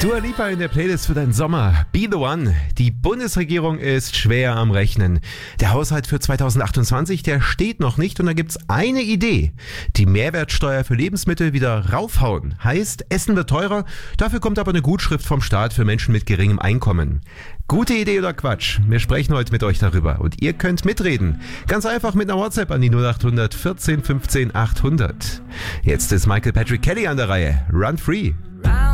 Dua Lipa in der Playlist für deinen Sommer. Be the One. Die Bundesregierung ist schwer am Rechnen. Der Haushalt für 2028, der steht noch nicht und da gibt's eine Idee. Die Mehrwertsteuer für Lebensmittel wieder raufhauen. Heißt, Essen wird teurer, dafür kommt aber eine Gutschrift vom Staat für Menschen mit geringem Einkommen. Gute Idee oder Quatsch? Wir sprechen heute mit euch darüber und ihr könnt mitreden. Ganz einfach mit einer WhatsApp an die 0800 14 15 800. Jetzt ist Michael Patrick Kelly an der Reihe. Run Free.